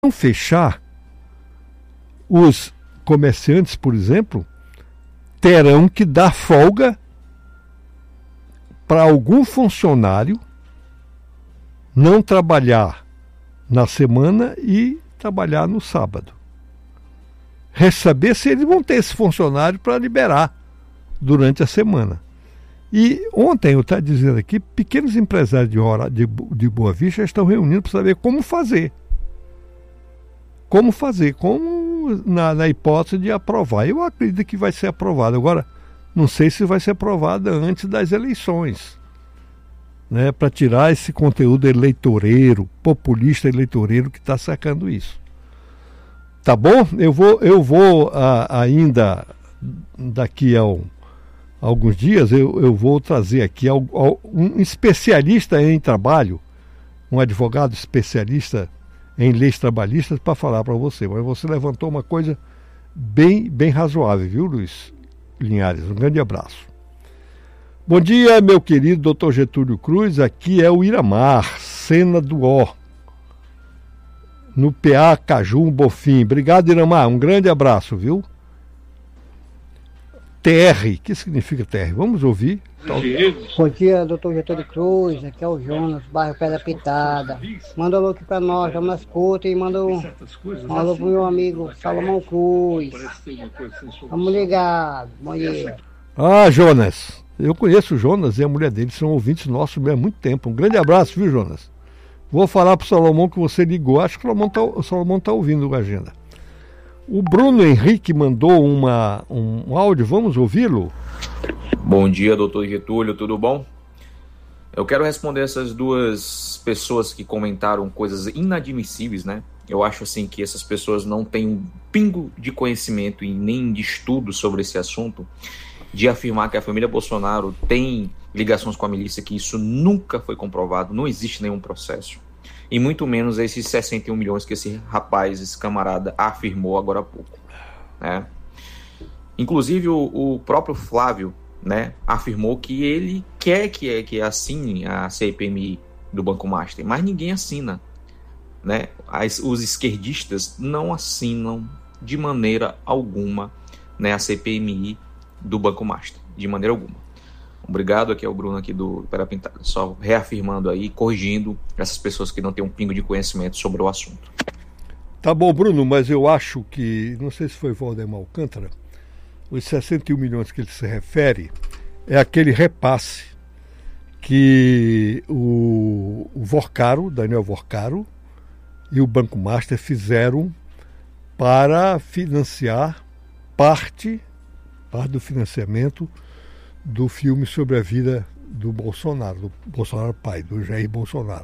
não fechar, os comerciantes, por exemplo, terão que dar folga para algum funcionário não trabalhar na semana e trabalhar no sábado. Receber se eles vão ter esse funcionário para liberar durante a semana. E ontem, eu estava dizendo aqui, pequenos empresários de Boa Vista estão reunindo para saber como fazer. Como na hipótese de aprovar. Eu acredito que vai ser aprovado. Agora, não sei se vai ser aprovada antes das eleições, né, para tirar esse conteúdo eleitoreiro, populista eleitoreiro que está cercando isso. Tá bom? Eu vou ainda, daqui a alguns dias, eu vou trazer aqui um especialista em trabalho, um advogado especialista em leis trabalhistas para falar para você. Mas você levantou uma coisa bem razoável, viu, Luiz Linhares? Um grande abraço. Bom dia, meu querido Dr. Getúlio Cruz. Aqui é o Iramar, Cena do O, no PA Cajum Bofim. Obrigado, Iramar. Um grande abraço, viu? TR, que significa TR? Vamos ouvir. Bom dia, doutor Getúlio Cruz, aqui é o Jonas, bairro Pedra Pitada. Manda um alô aqui pra nós, estamos na escuta, e manda um alô pro meu amigo Salomão Cruz. Vamos ligar, bom dia. Jonas, eu conheço o Jonas e a mulher dele, são ouvintes nossos há muito tempo. Um grande abraço, viu, Jonas? Vou falar pro Salomão que você ligou, acho que o Salomão tá ouvindo a agenda. O Bruno Henrique mandou um áudio, vamos ouvi-lo? Bom dia, doutor Getúlio, tudo bom? Eu quero responder essas duas pessoas que comentaram coisas inadmissíveis, né? Eu acho assim que essas pessoas não têm um pingo de conhecimento e nem de estudo sobre esse assunto, de afirmar que a família Bolsonaro tem ligações com a milícia, que isso nunca foi comprovado, não existe nenhum processo. E muito menos esses 61 milhões que esse rapaz, esse camarada, afirmou agora há pouco, né? Inclusive o próprio Flávio, né, afirmou que ele quer que assine a CPMI do Banco Master, mas ninguém assina, né? Os esquerdistas não assinam de maneira alguma, né, a CPMI do Banco Master, de maneira alguma. Obrigado, aqui é o Bruno aqui do Perapintada, só reafirmando aí, corrigindo essas pessoas que não têm um pingo de conhecimento sobre o assunto. Tá bom, Bruno, mas eu acho que, não sei se foi Valdemar Alcântara, os 61 milhões que ele se refere é aquele repasse que o Vorcaro, Daniel Vorcaro, e o Banco Master fizeram para financiar parte do financiamento do filme sobre a vida do Bolsonaro pai, do Jair Bolsonaro.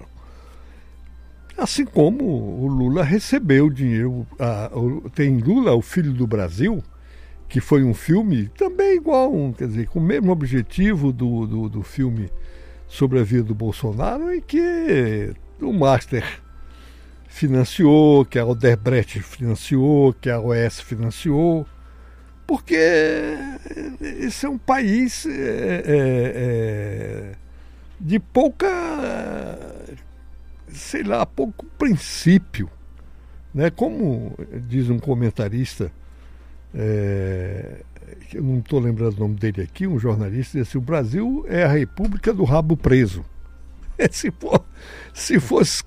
Assim como o Lula recebeu dinheiro, tem Lula, o Filho do Brasil, que foi um filme também igual, quer dizer, com o mesmo objetivo do filme sobre a vida do Bolsonaro, e que o Master financiou, que a Odebrecht financiou, que a OS financiou, porque esse é um país de pouco princípio, né? Como diz um comentarista, eu não estou lembrando o nome dele aqui, um jornalista, disse: o Brasil é a república do rabo preso. Se fosse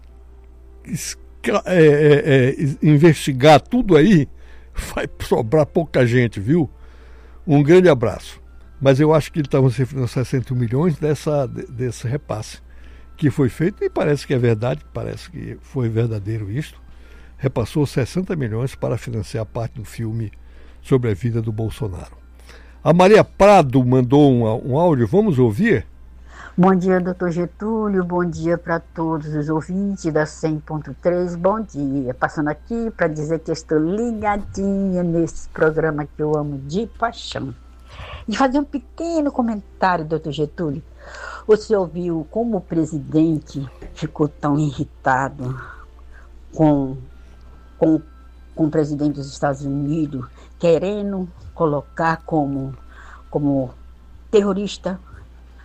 investigar tudo aí, vai sobrar pouca gente, viu? Um grande abraço. Mas eu acho que ele estava se referindo a 61 milhões desse repasse que foi feito, e parece que é verdade, parece que foi verdadeiro isto. Repassou 60 milhões para financiar parte do filme sobre a vida do Bolsonaro. A Maria Prado mandou um áudio, vamos ouvir? Bom dia, doutor Getúlio, bom dia para todos os ouvintes da 100.3, bom dia. Passando aqui para dizer que estou ligadinha nesse programa que eu amo de paixão. E fazer um pequeno comentário, doutor Getúlio. Você ouviu como o presidente ficou tão irritado com o presidente dos Estados Unidos, querendo colocar como terrorista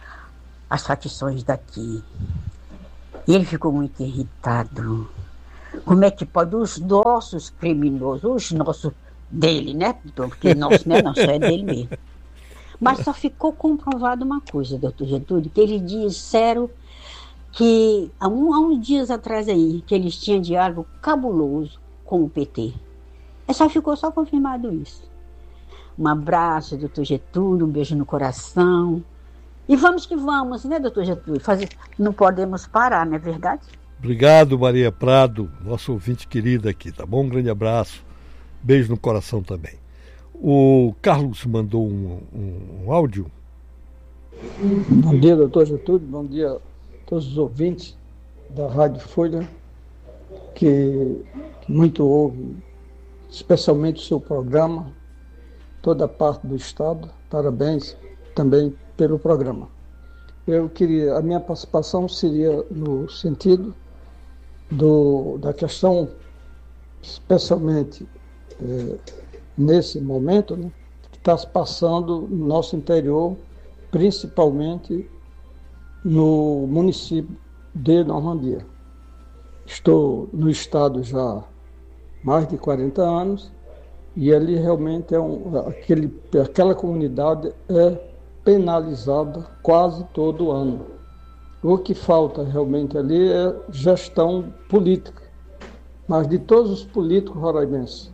as facções daqui. E ele ficou muito irritado. Como é que pode os nossos criminosos, os nossos dele, né? Porque nosso não é nosso, é dele mesmo. Mas só ficou comprovado uma coisa, doutor Getúlio, que eles disseram que há uns dias atrás aí, que eles tinham diálogo cabuloso com o PT. Ficou só confirmado isso. Um abraço, doutor Getúlio, um beijo no coração. E vamos que vamos, né, doutor Getúlio? Não podemos parar, não é verdade? Obrigado, Maria Prado, nosso ouvinte querida aqui, tá bom? Um grande abraço, beijo no coração também. O Carlos mandou um áudio. Bom dia, doutor Getúlio, bom dia a todos os ouvintes da Rádio Folha, que muito ouvem, especialmente o seu programa, toda a parte do Estado. Parabéns também pelo programa. A minha participação seria no sentido da questão, especialmente nesse momento, né, que está se passando no nosso interior, principalmente no município de Normandia. Estou no estado já há mais de 40 anos e ali realmente aquela comunidade é penalizada quase todo ano. O que falta realmente ali é gestão política, mas de todos os políticos roraimenses.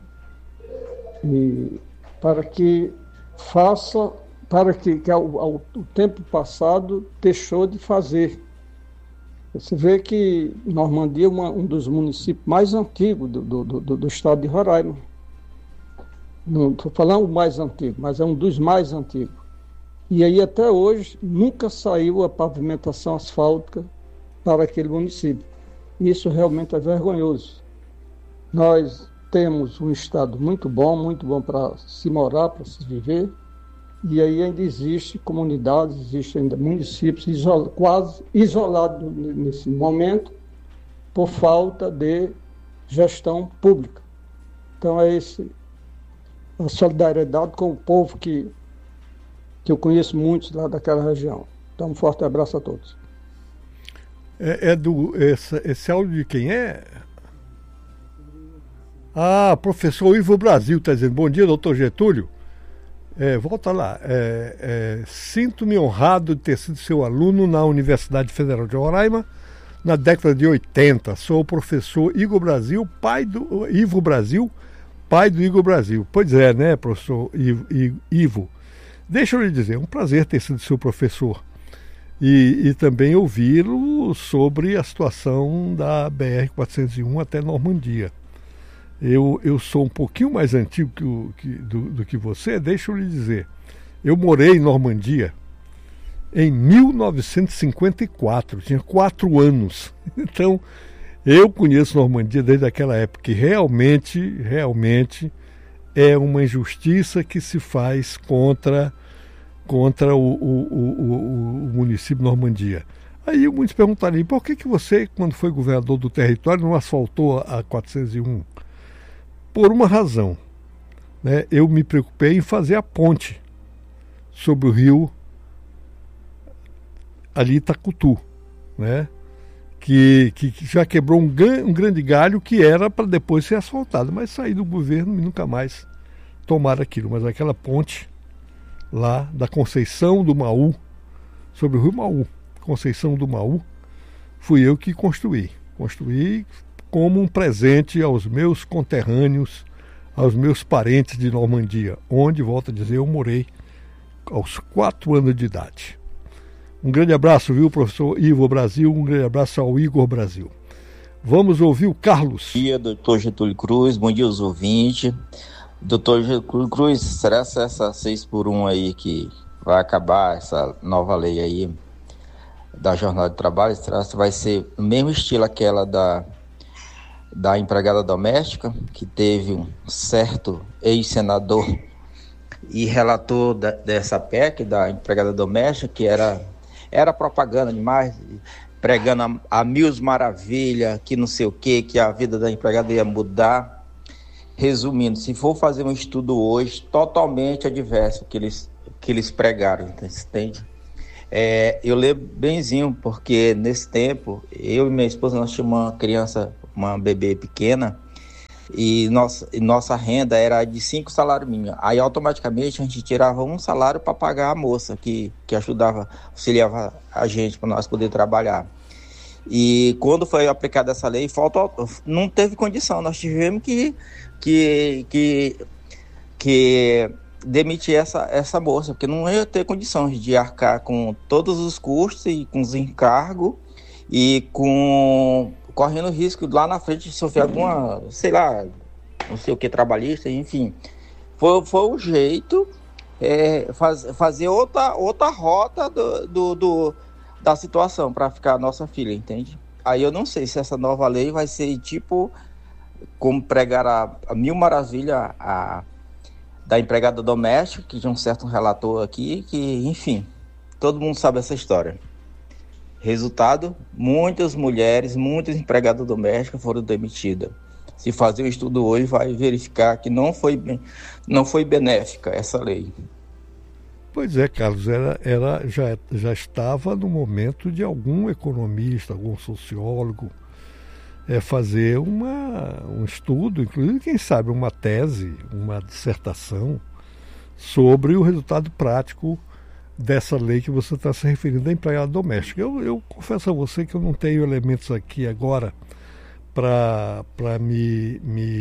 E para que ao tempo passado deixou de fazer. Você vê que Normandia é um dos municípios mais antigos do estado de Roraima. Não estou falando o mais antigo, mas é um dos mais antigos. E aí até hoje nunca saiu a pavimentação asfáltica para aquele município. Isso realmente é vergonhoso. Nós temos um estado muito bom para se morar, para se viver, e aí ainda existem comunidades, existem ainda municípios quase isolados nesse momento por falta de gestão pública. Então é a solidariedade com o povo que eu conheço muitos lá daquela região. Então um forte abraço a todos. Esse áudio de quem é? Professor Ivo Brasil está dizendo: bom dia, doutor Getúlio. Volta lá. Sinto-me honrado de ter sido seu aluno na Universidade Federal de Roraima na década de 80. Sou o professor Igor Brasil, pai do Ivo Brasil, pai do Igor Brasil. Pois é, né, professor Ivo? Deixa eu lhe dizer, é um prazer ter sido seu professor e também ouvi-lo sobre a situação da BR-401 até Normandia. Eu sou um pouquinho mais antigo do que você, deixa eu lhe dizer. Eu morei em Normandia em 1954, tinha 4 anos. Então, eu conheço Normandia desde aquela época, e realmente é uma injustiça que se faz contra o município de Normandia. Aí muitos perguntariam: por que você, quando foi governador do território, não asfaltou a 401? Por uma razão, né? Eu me preocupei em fazer a ponte sobre o rio ali Itacutu, né? Que já quebrou um grande galho que era para depois ser asfaltado, mas saí do governo e nunca mais tomaram aquilo. Mas aquela ponte lá da Conceição do Maú, sobre o rio Maú, Conceição do Maú, fui eu que construí como um presente aos meus conterrâneos, aos meus parentes de Normandia, onde, volto a dizer, eu morei aos 4 anos de idade. Um grande abraço, viu, professor Ivo Brasil, um grande abraço ao Igor Brasil. Vamos ouvir o Carlos. Bom dia, doutor Getúlio Cruz, bom dia aos ouvintes. Doutor Getúlio Cruz, será essa 6x1 aí que vai acabar, essa nova lei aí da jornada de trabalho, será que vai ser o mesmo estilo aquela da empregada doméstica, que teve um certo ex-senador e relator dessa PEC, da empregada doméstica, que era propaganda demais, pregando a mil maravilhas, que não sei o que a vida da empregada ia mudar. Resumindo, se for fazer um estudo hoje, totalmente adverso que eles pregaram, entende? Eu lembro benzinho, porque nesse tempo, eu e minha esposa, nós tínhamos uma criança uma bebê pequena, e nossa renda era de 5 salários mínimos. Aí automaticamente a gente tirava um salário para pagar a moça que auxiliava a gente para nós poder trabalhar. E quando foi aplicada essa lei, não teve condição, nós tivemos que demitir essa moça, porque não ia ter condições de arcar com todos os custos e com os encargos e correndo risco lá na frente de sofrer alguma, sei lá, não sei o que, trabalhista, enfim. Foi o jeito, fazer outra rota da situação para ficar a nossa filha, entende? Aí eu não sei se essa nova lei vai ser tipo como pregar a mil maravilha da empregada doméstica, que de um certo relator aqui, que, enfim, todo mundo sabe essa história. Resultado, muitas mulheres, muitas empregadas domésticas foram demitidas. Se fazer o estudo hoje, vai verificar que não foi benéfica essa lei. Pois é, Carlos, já estava no momento de algum economista, algum sociólogo fazer um estudo, inclusive, quem sabe, uma tese, uma dissertação sobre o resultado prático dessa lei que você está se referindo da empregada doméstica. Eu confesso a você que eu não tenho elementos aqui agora para me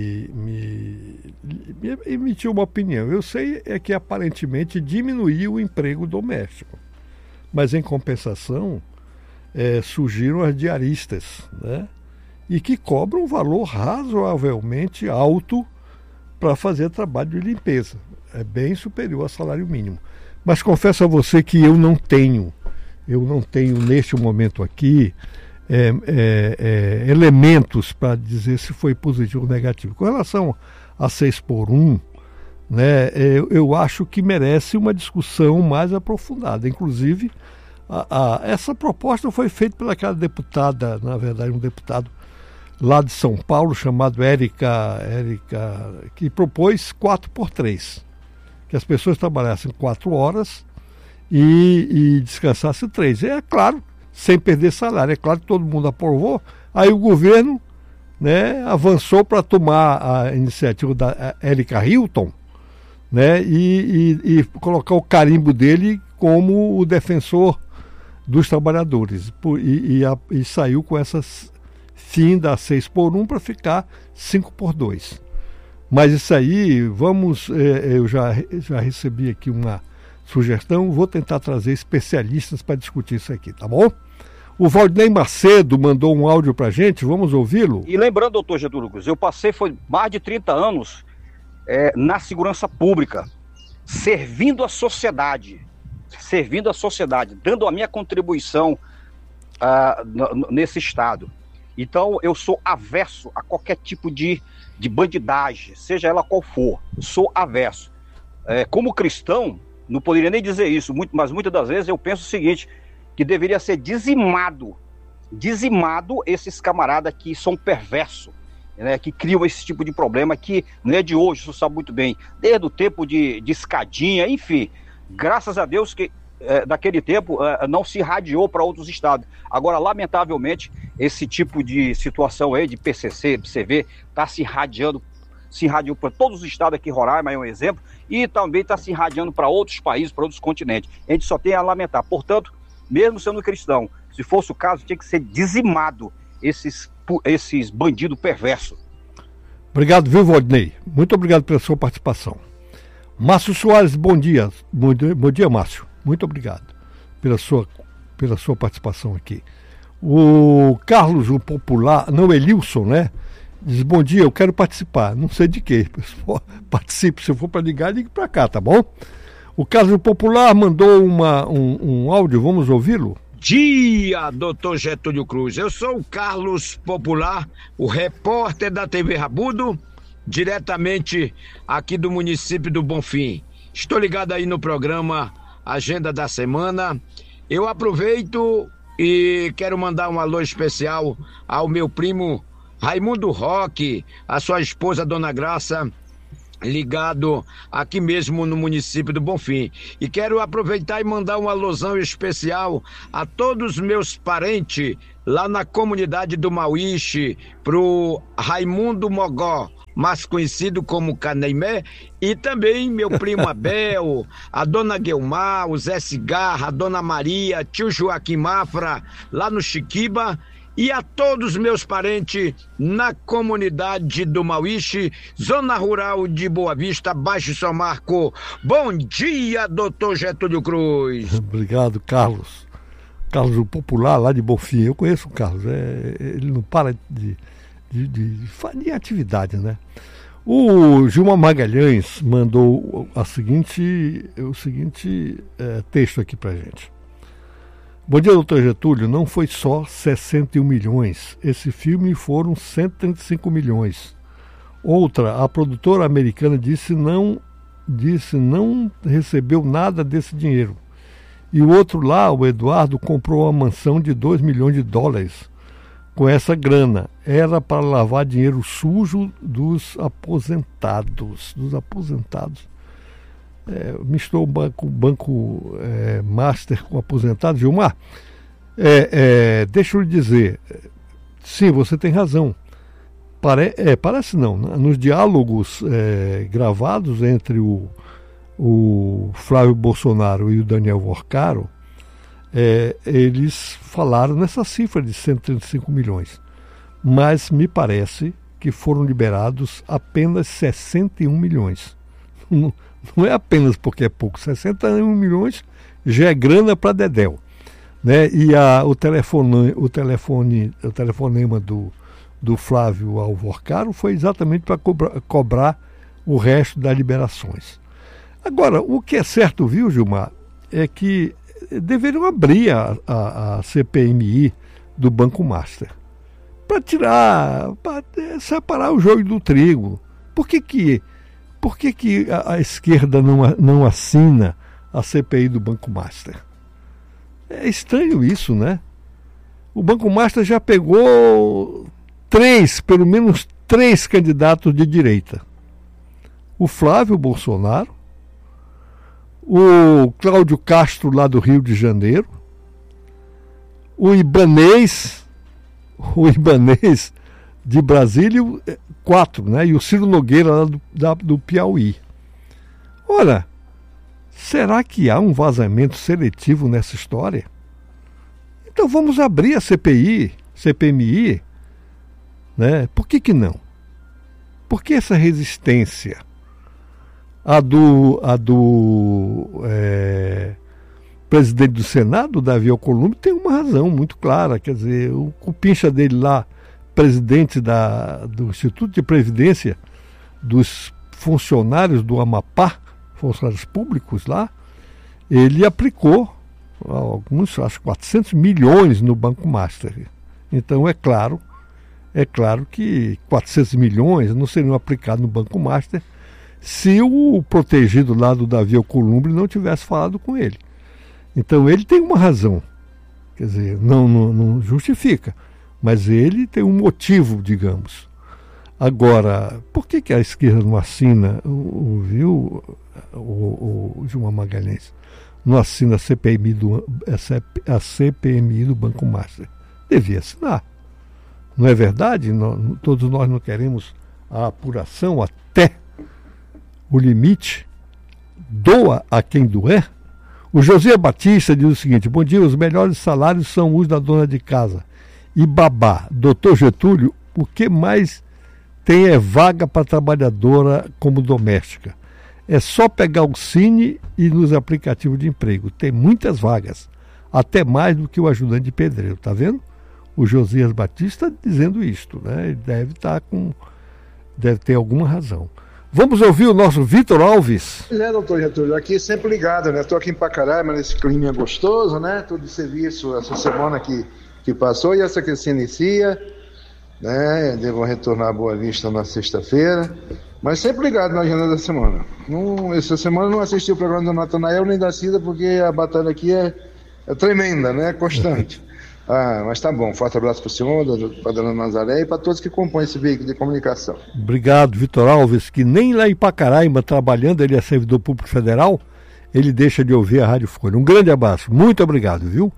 emitir uma opinião. Eu sei que aparentemente diminuiu o emprego doméstico, mas em compensação surgiram as diaristas, né? E que cobram um valor razoavelmente alto para fazer trabalho de limpeza. É bem superior ao salário mínimo. Mas confesso a você que eu não tenho neste momento aqui elementos para dizer se foi positivo ou negativo. Com relação a 6x1, né, eu acho que merece uma discussão mais aprofundada. Inclusive, essa proposta foi feita pelaquela deputada, na verdade, um deputado lá de São Paulo, chamado Érica, que propôs 4x3. Que as pessoas trabalhassem 4 horas e descansassem 3. É claro, sem perder salário. É claro que todo mundo aprovou. Aí o governo, né, avançou para tomar a iniciativa da Érica Hilton, né, e colocar o carimbo dele como o defensor dos trabalhadores. E saiu com essas fim da 6x1 para ficar 5x2. Mas isso aí, eu já recebi aqui uma sugestão, vou tentar trazer especialistas para discutir isso aqui, tá bom? O Valdinei Macedo mandou um áudio para a gente, vamos ouvi-lo? E lembrando, doutor Getúlio Cruz, eu passei mais de 30 anos na segurança pública, servindo a sociedade, dando a minha contribuição nesse estado. Então, eu sou averso a qualquer tipo de bandidagem, seja ela qual for. Eu sou averso. Como cristão, não poderia nem dizer isso, mas muitas das vezes eu penso o seguinte, que deveria ser dizimado esses camaradas que são perversos, né, que criam esse tipo de problema, que não é de hoje, você sabe muito bem, desde o tempo de escadinha, enfim, graças a Deus que daquele tempo não se irradiou para outros estados. Agora, lamentavelmente, esse tipo de situação aí de PCC, PCV, está se irradiou para todos os estados aqui, Roraima é um exemplo, e também está se irradiando para outros países, para outros continentes. A gente só tem a lamentar. Portanto, mesmo sendo cristão, se fosse o caso, tinha que ser dizimado esses bandidos perversos. Obrigado, viu, Valdinei? Muito obrigado pela sua participação. Márcio Soares, bom dia. Bom dia, Márcio. Muito obrigado pela sua participação aqui. O Carlos, o popular, não, Elilson, né? Diz, bom dia, eu quero participar. Não sei de quê. Participe, se for para ligar, ligue para cá, tá bom? O Carlos Popular mandou um áudio, vamos ouvi-lo? Dia, doutor Getúlio Cruz. Eu sou o Carlos Popular, o repórter da TV Rabudo, diretamente aqui do município do Bonfim. Estou ligado aí no programa Agenda da Semana. Eu aproveito e quero mandar um alô especial ao meu primo Raimundo Roque, a sua esposa Dona Graça, ligado aqui mesmo no município do Bonfim. E quero aproveitar e mandar um alôzão especial a todos os meus parentes lá na comunidade do Mauíche, pro Raimundo Mogó, mais conhecido como Caneimé, e também meu primo Abel, a dona Guelmar, o Zé Cigarra, a dona Maria, tio Joaquim Mafra, lá no Chiquiba, e a todos meus parentes na comunidade do Mauíche, zona rural de Boa Vista, Baixo São Marco. Bom dia, doutor Getúlio Cruz. Obrigado, Carlos. Carlos, o popular lá de Bonfim. Eu conheço o Carlos, ele não para de atividade, né? O Gilmar Magalhães mandou o seguinte texto aqui pra gente. Bom dia, doutor Getúlio. Não foi só 61 milhões. Esse filme foram 135 milhões. Outra, a produtora americana disse não recebeu nada desse dinheiro. E o outro lá, o Eduardo, comprou uma mansão de 2 milhões de dólares com essa grana. Era para lavar dinheiro sujo dos aposentados. Misturou o banco Master com aposentado. Gilmar, deixa eu lhe dizer, sim, você tem razão. Parece não, nos diálogos gravados entre o Flávio Bolsonaro e o Daniel Worcaro, eles falaram nessa cifra de 135 milhões, mas me parece que foram liberados apenas 61 milhões. Não é apenas porque é pouco, 61 milhões já é grana para Dedéu, né? E o telefonema do Flávio ao Worcaro foi exatamente para cobrar o resto das liberações. Agora, o que é certo, viu, Gilmar, é que deveriam abrir a CPMI do Banco Master para separar o joio do trigo. Por que a esquerda não assina a CPI do Banco Master? É estranho isso, né? O Banco Master já pegou pelo menos três candidatos de direita. O Flávio Bolsonaro, o Cláudio Castro lá do Rio de Janeiro, o Ibanez de Brasília, 4, né? E o Ciro Nogueira lá do Piauí. Ora, será que há um vazamento seletivo nessa história? Então vamos abrir a CPMI, né? Por que não? Por que essa resistência? A do presidente do Senado, Davi Alcolumbre, tem uma razão muito clara. Quer dizer, o cupincha dele lá, presidente do Instituto de Previdência dos funcionários do Amapá, funcionários públicos lá, ele aplicou alguns, acho 400 milhões no Banco Master. Então é claro que 400 milhões não seriam aplicados no Banco Master se o protegido lá do Davi Alcolumbre não tivesse falado com ele. Então ele tem uma razão, quer dizer, não justifica, mas ele tem um motivo, digamos. Agora, por que a esquerda não assina, o Gilmar Magalhães, não assina a CPMI do Banco Master? Devia assinar. Não é verdade? Todos nós não queremos a apuração até o limite, doa a quem doer. O José Batista diz o seguinte: bom dia, os melhores salários são os da dona de casa e babá. Doutor Getúlio, o que mais tem é vaga para trabalhadora como doméstica. É só pegar o Cine e nos aplicativos de emprego. Tem muitas vagas, até mais do que o ajudante de pedreiro. Tá vendo? O Josias Batista dizendo isto, né? Ele deve ter alguma razão. Vamos ouvir o nosso Vitor Alves. Doutor Getúlio, aqui sempre ligado, né? Estou aqui em Pacaraima, nesse clima gostoso, né? Estou de serviço essa semana que passou e essa que se inicia, né? Devo retornar a Boa Vista na sexta-feira, mas sempre ligado na agenda da semana. Essa semana não assisti o programa do Natanael nem da Cida, porque a batalha aqui é tremenda, né? Constante. Mas tá bom. Forte abraço para o senhor, para a dona Nazaré e para todos que compõem esse veículo de comunicação. Obrigado, Vitor Alves, que nem lá em Pacaraima, trabalhando, ele é servidor público federal, ele deixa de ouvir a Rádio Folha. Um grande abraço, muito obrigado, viu?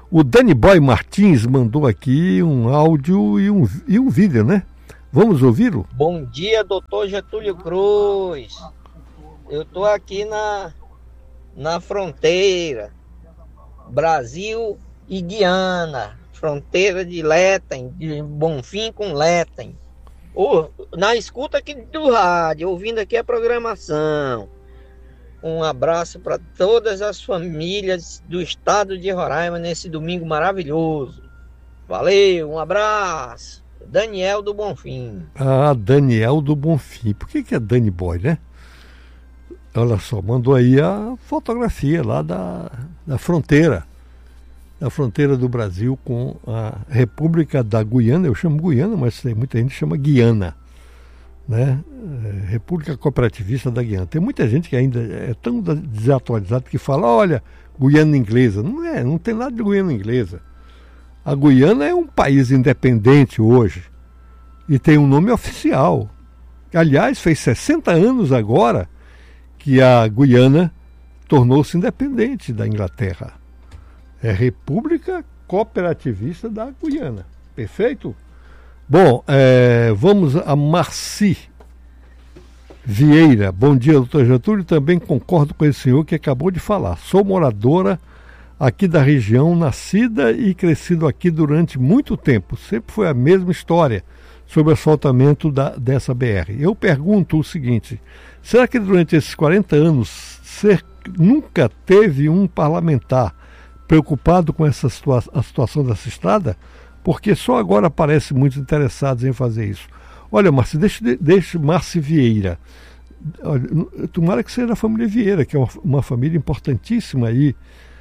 O Dani Boy Martins mandou aqui um áudio e um vídeo, né? Vamos ouvi-lo? Bom dia, doutor Getúlio Cruz. Eu estou aqui na fronteira, Brasil e Guiana, fronteira de Letem, de Bonfim com Letem. Na escuta aqui do rádio, ouvindo aqui a programação. Um abraço para todas as famílias do estado de Roraima nesse domingo maravilhoso. Valeu, um abraço. Daniel do Bonfim. Ah, Daniel do Bonfim. Por que é Dani Boy, né? Olha só, mandou aí a fotografia lá da fronteira. Da fronteira do Brasil com a República da Guiana. Eu chamo Guiana, mas tem muita gente que chama Guiana, né? República Cooperativista da Guiana. Tem muita gente que ainda é tão desatualizada que fala, olha, Guiana Inglesa. Não tem nada de Guiana Inglesa. A Guiana é um país independente hoje e tem um nome oficial. Aliás, fez 60 anos agora que a Guiana tornou-se independente da Inglaterra. É República Cooperativista da Guiana. Perfeito? Bom, vamos a Marci Vieira. Bom dia, doutor Getúlio. Também concordo com esse senhor que acabou de falar. Sou moradora aqui da região, nascida e crescido aqui durante muito tempo. Sempre foi a mesma história sobre o asfaltamento dessa BR. Eu pergunto o seguinte, será que durante esses 40 anos nunca teve um parlamentar preocupado com a situação dessa estrada? Porque só agora parecem muito interessados em fazer isso. Olha, Márcio, deixa Márcio Vieira. Olha, tomara que seja da família Vieira, que é uma família importantíssima aí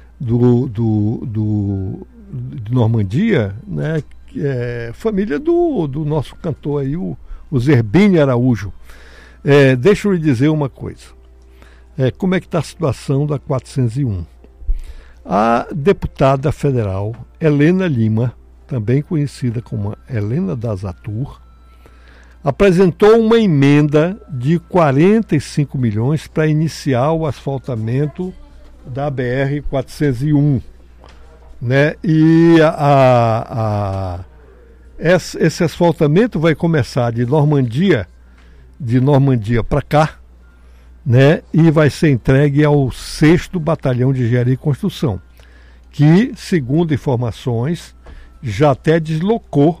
de Normandia, né? Família do nosso cantor aí, o Zerbini Araújo. Deixa eu lhe dizer uma coisa. Como é que está a situação da 401? A deputada federal Helena Lima, também conhecida como Helena das Atur, apresentou uma emenda de 45 milhões para iniciar o asfaltamento da BR-401, né? E esse asfaltamento vai começar de Normandia para cá, né? E vai ser entregue ao 6º Batalhão de Engenharia e Construção, que, segundo informações, já até deslocou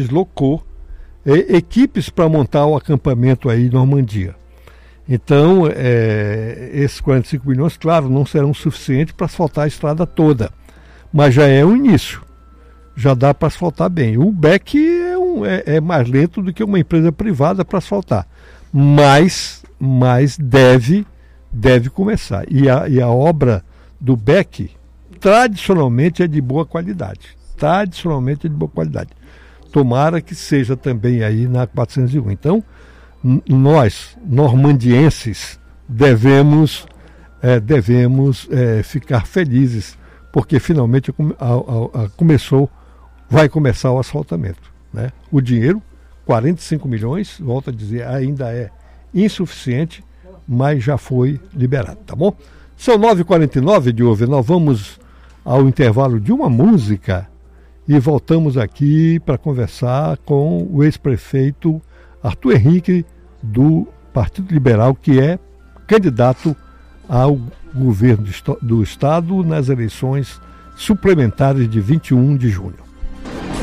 equipes para montar o acampamento aí em Normandia. Então, esses 45 milhões, claro, não serão suficientes para asfaltar a estrada toda, mas já é um início, já dá para asfaltar bem. O BEC é mais lento do que uma empresa privada para asfaltar, mas deve começar. E a obra do BEC, tradicionalmente, é de boa qualidade. Tomara que seja também aí na 401. Então, nós, normandienses, devemos ficar felizes, porque finalmente vai começar o asfaltamento, né? O dinheiro, 45 milhões, volto a dizer, ainda é insuficiente, mas já foi liberado, tá bom? São 9h49, Diogo, nós vamos ao intervalo de uma música e voltamos aqui para conversar com o ex-prefeito Arthur Henrique, do Partido Liberal, que é candidato ao governo do Estado nas eleições suplementares de 21 de junho.